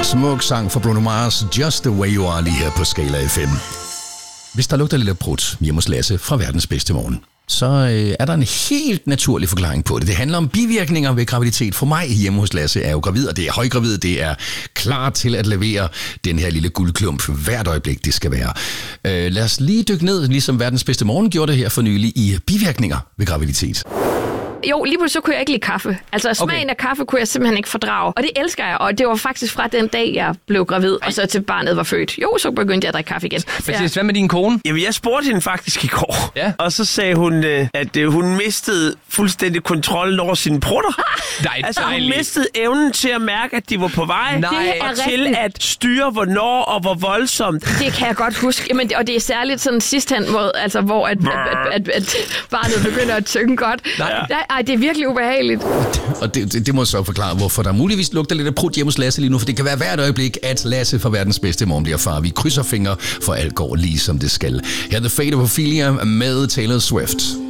Smuk sang fra Bruno Mars, Just the Way You Are, lige her på Skala FM. Hvis der lugter lidt prut hjemme hos Lasse fra Verdens Bedste Morgen, så er der en helt naturlig forklaring på det. Det handler om bivirkninger ved graviditet. For mig hjemme hos Lasse er jo gravid, og det er højgravid. Det er klar til at levere den her lille guldklump hvert øjeblik, det skal være. Lad os lige dykke ned, ligesom Verdens Bedste Morgen gjorde det her for nylig, i bivirkninger ved graviditet. Jo, lige pludselig så kunne jeg ikke lide kaffe. Altså smagen af kaffe kunne jeg simpelthen ikke fordrage. Og det elsker jeg, og det var faktisk fra den dag, jeg blev gravid, og så til barnet var født. Jo, så begyndte jeg at drikke kaffe igen. Mathias, hvad med din kone? Jamen, jeg spurgte hende faktisk i går. Ja. Og så sagde hun, at hun mistede fuldstændig kontrollen over sine prutter. Nej, altså, hun mistede evnen til at mærke, at de var på vej. Nej. Og til at styre, hvornår og hvor voldsomt. Det kan jeg godt huske. Jamen, og det er særligt sådan sidst hen, altså, hvor at barnet begynder at synge godt. Ej, det er virkelig ubehageligt. Og det må så forklare, hvorfor der muligvis lugter lidt af prut hjemme hos Lasse lige nu, for det kan være hvert øjeblik, at Lasse fra Verdens Bedste Morgen bliver far. Vi krydser fingre, for alt går lige som det skal. Her er The Fate of Ophelia med Taylor Swift.